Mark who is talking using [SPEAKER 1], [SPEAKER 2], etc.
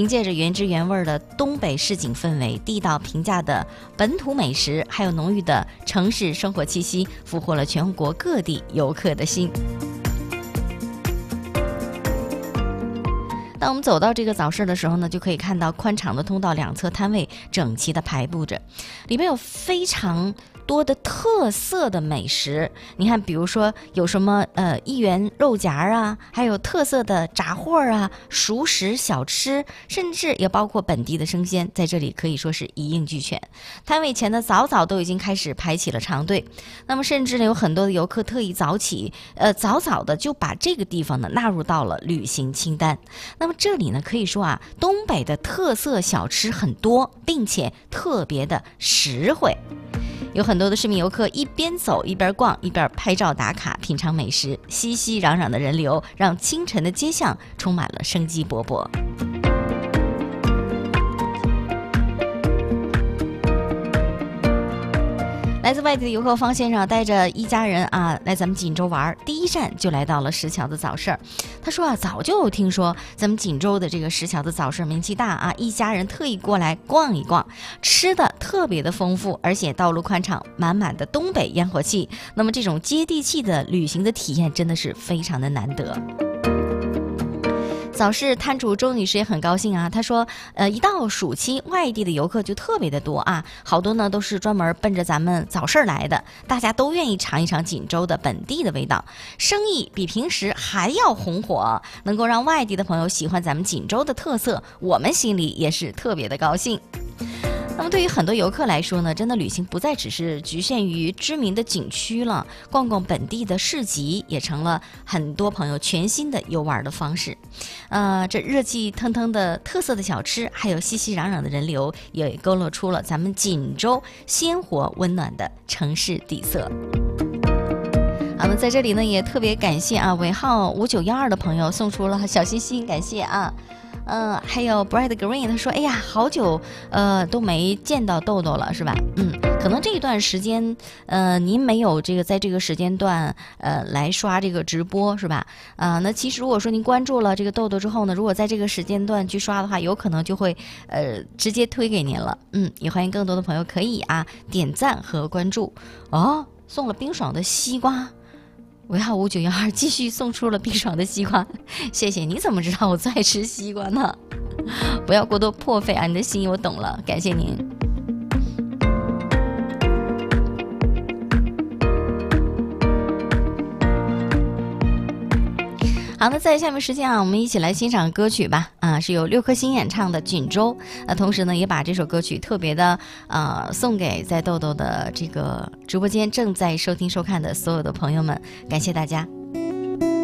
[SPEAKER 1] 凭借着原汁原味的东北市井氛围、地道平价的本土美食，还有浓郁的城市生活气息，俘获了全国各地游客的心。当我们走到这个早市的时候呢，就可以看到宽敞的通道两侧摊位整齐地排布着，里面有非常多的特色的美食。你看，比如说有什么一元肉夹啊，还有特色的炸货啊、熟食小吃，甚至也包括本地的生鲜，在这里可以说是一应俱全。摊位前呢，早都已经开始排起了长队。那么甚至呢，有很多的游客特意早起，早的就把这个地方呢纳入到了旅行清单。那么这里呢，可以说啊，东北的特色小吃很多，并且特别的实惠。有很多的市民游客一边走一边逛，一边拍照打卡品尝美食，熙熙攘攘的人流让清晨的街巷充满了生机勃勃。来自外地的游客方先生带着一家人啊来咱们锦州玩，第一站就来到了石桥的早市。他说啊，早就听说咱们锦州的这个石桥的早市名气大啊，一家人特意过来逛一逛，吃的特别的丰富，而且道路宽敞，满满的东北烟火气。那么这种接地气的旅行的体验真的是非常的难得。早市摊主周女士也很高兴啊，她说一到暑期，外地的游客就特别的多啊，好多呢都是专门奔着咱们早市来的，大家都愿意尝一尝锦州的本地的味道，生意比平时还要红火，能够让外地的朋友喜欢咱们锦州的特色，我们心里也是特别的高兴。那么对于很多游客来说呢，真的旅行不再只是局限于知名的景区了，逛逛本地的市集也成了很多朋友全新的游玩的方式。这热气腾腾的特色的小吃，还有熙熙攘攘的人流，也勾勒出了咱们锦州鲜活温暖的城市底色。那么在这里呢，也特别感谢啊尾号5912的朋友送出了小心心，感谢啊。还有 Bright Green 他说，哎呀，好久都没见到豆豆了，是吧？可能这一段时间您没有这个在这个时间段来刷这个直播，是吧？那其实如果说您关注了这个豆豆之后呢，如果在这个时间段去刷的话，有可能就会直接推给您了。也欢迎更多的朋友可以啊点赞和关注哦。送了冰爽的西瓜，尾号5912继续送出了冰爽的西瓜，谢谢。你怎么知道我最爱吃西瓜呢？不要过多破费啊，你的心意我懂了，感谢您。好，那在下面时间啊，我们一起来欣赏歌曲吧。是由六颗星演唱的《锦州》。同时呢，也把这首歌曲特别的送给在豆豆的这个直播间正在收听收看的所有的朋友们，感谢大家。